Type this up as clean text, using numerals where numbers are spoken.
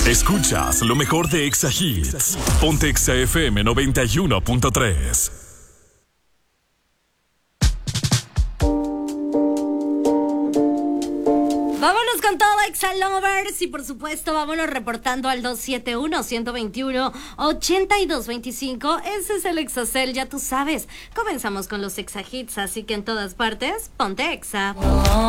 Escuchas lo mejor de Exa Hits. Ponte Exa FM 91.3. Vámonos con todo, Exa Lovers, y por supuesto vámonos reportando al 271-121-8225. Ese es el Exacel, ya tú sabes. Comenzamos con los Exa Hits, así que en todas partes, ponte Exa.